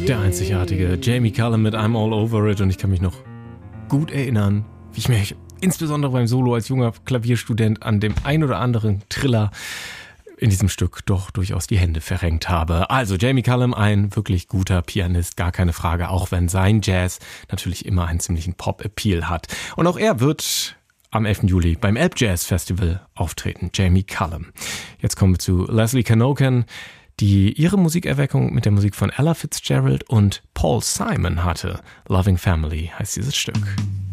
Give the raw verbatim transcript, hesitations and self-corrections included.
Der einzigartige Jamie Cullum mit I'm All Over It, und ich kann mich noch gut erinnern, wie ich mich insbesondere beim Solo als junger Klavierstudent an dem ein oder anderen Triller in diesem Stück doch durchaus die Hände verrenkt habe. Also Jamie Cullum, ein wirklich guter Pianist, gar keine Frage, auch wenn sein Jazz natürlich immer einen ziemlichen Pop-Appeal hat. Und auch er wird am elften Juli beim Elb Jazz Festival auftreten, Jamie Cullum. Jetzt kommen wir zu Leslie Knoken, die ihre Musikerweckung mit der Musik von Ella Fitzgerald und Paul Simon hatte. Loving Family heißt dieses Stück.